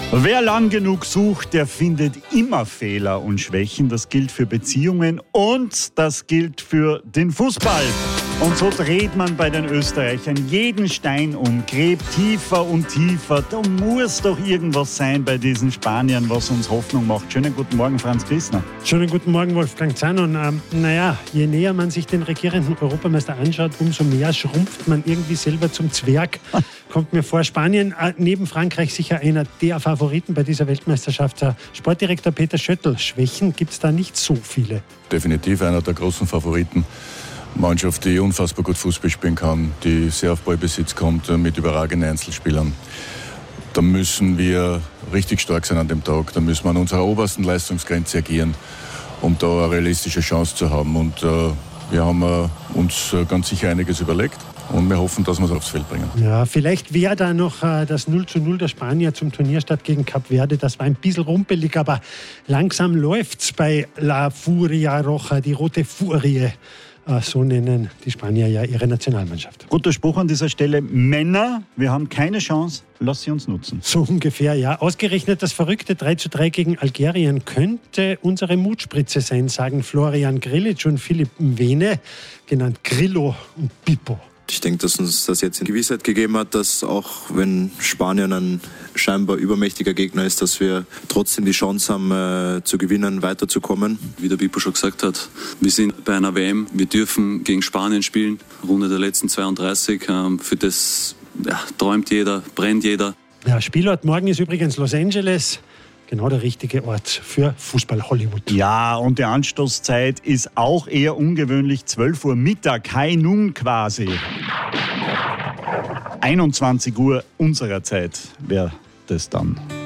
Wer lang genug sucht, der findet immer Fehler und Schwächen. Das gilt für Beziehungen und das gilt für den Fußball. Und so dreht man bei den Österreichern jeden Stein um, gräbt tiefer und tiefer. Da muss doch irgendwas sein bei diesen Spaniern, was uns Hoffnung macht. Schönen guten Morgen, Franz Christner. Schönen guten Morgen, Wolfgang Zahn. Und je näher man sich den regierenden Europameister anschaut, umso mehr schrumpft man irgendwie selber zum Zwerg. Kommt mir vor, Spanien neben Frankreich sicher einer der Favoriten bei dieser Weltmeisterschaft. Sportdirektor Peter Schöttl, Schwächen gibt es da nicht so viele. Definitiv einer der großen Favoriten. Mannschaft, die unfassbar gut Fußball spielen kann, die sehr auf Ballbesitz kommt mit überragenden Einzelspielern. Da müssen wir richtig stark sein an dem Tag. Da müssen wir an unserer obersten Leistungsgrenze agieren, um da eine realistische Chance zu haben. Und wir haben uns ganz sicher einiges überlegt. Und wir hoffen, dass wir es aufs Feld bringen. Ja, vielleicht wäre da noch das 0:0 der Spanier zum Turnierstart gegen Kap Verde. Das war ein bisschen rumpelig, aber langsam läuft's bei La Furia Roja, die rote Furie. So nennen die Spanier ja ihre Nationalmannschaft. Guter Spruch an dieser Stelle. Männer, wir haben keine Chance, lass sie uns nutzen. So ungefähr, ja. Ausgerechnet das verrückte 3:3 gegen Algerien könnte unsere Mutspritze sein, sagen Florian Grillitsch und Philipp Mwene, genannt Grillo und Pippo. Ich denke, dass uns das jetzt in Gewissheit gegeben hat, dass auch wenn Spanien ein scheinbar übermächtiger Gegner ist, dass wir trotzdem die Chance haben, zu gewinnen, weiterzukommen. Wie der Pippo schon gesagt hat, wir sind bei einer WM, wir dürfen gegen Spanien spielen, Runde der letzten 32. Für das träumt jeder, brennt jeder. Ja, Spielort morgen ist übrigens Los Angeles. Genau der richtige Ort für Fußball-Hollywood. Ja, und die Anstoßzeit ist auch eher ungewöhnlich. 12 Uhr Mittag, High Noon quasi. 21 Uhr unserer Zeit wäre das dann.